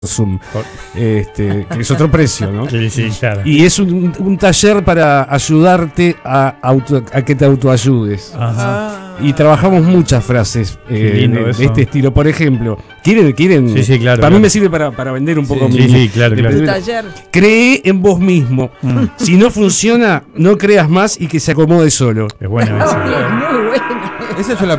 Zoom, que es otro precio, ¿no? Sí, claro. Y es un taller para ayudarte a que te autoayudes. Ajá. Y trabajamos muchas frases lindo de eso. este estilo. Por ejemplo, ¿quieren? Sí, claro. Para mí me sirve para vender un poco Sí, claro. Tu taller. Cree en vos mismo. Si no funciona, no creas más y que se acomode solo. Es buena esa. Muy bueno. Esa yo la